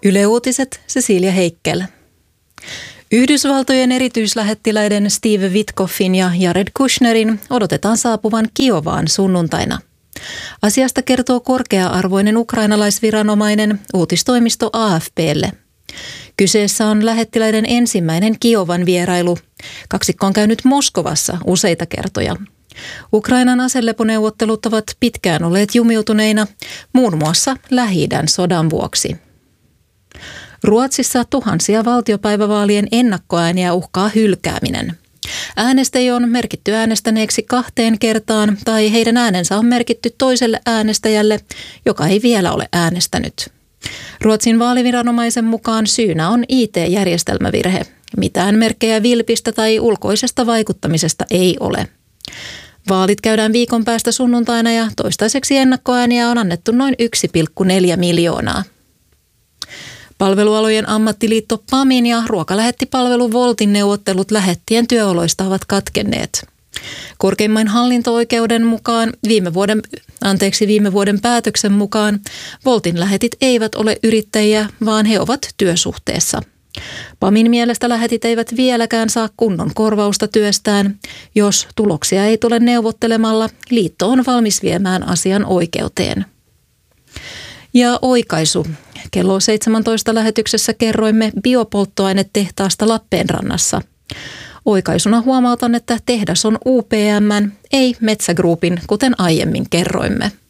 Yle Uutiset, Cecilia Heikel. Yhdysvaltojen erityislähettiläiden Steve Witkoffin ja Jared Kushnerin odotetaan saapuvan Kiovaan sunnuntaina. Asiasta kertoo korkea-arvoinen ukrainalaisviranomainen uutistoimisto AFP:lle. Kyseessä on lähettiläiden ensimmäinen Kiovan vierailu. Kaksikko on käynyt Moskovassa useita kertoja. Ukrainan aseleponeuvottelut ovat pitkään olleet jumiutuneina, muun muassa Lähi-idän sodan vuoksi. Ruotsissa tuhansia valtiopäivävaalien ennakkoääniä uhkaa hylkääminen. Äänestäjiä on merkitty äänestäneeksi 2 kertaan tai heidän äänensä on merkitty toiselle äänestäjälle, joka ei vielä ole äänestänyt. Ruotsin vaaliviranomaisen mukaan syynä on IT-järjestelmävirhe. Mitään merkkejä vilpistä tai ulkoisesta vaikuttamisesta ei ole. Vaalit käydään viikon päästä sunnuntaina ja toistaiseksi ennakkoääniä on annettu noin 1,4 miljoonaa. Palvelualojen ammattiliitto PAMin ja ruokalähettipalvelu Woltin neuvottelut lähettien työoloista ovat katkenneet. Korkeimman hallinto-oikeuden mukaan viime vuoden päätöksen mukaan Woltin lähetit eivät ole yrittäjiä, vaan he ovat työsuhteessa. PAMin mielestä lähetit eivät vieläkään saa kunnon korvausta työstään. Jos tuloksia ei tule neuvottelemalla, liitto on valmis viemään asian oikeuteen. Ja oikaisu. Kello 17 lähetyksessä kerroimme biopolttoainetehtaasta Lappeenrannassa. Oikaisuna huomautan, että tehdas on UPM:n, ei Metsä Groupin, kuten aiemmin kerroimme.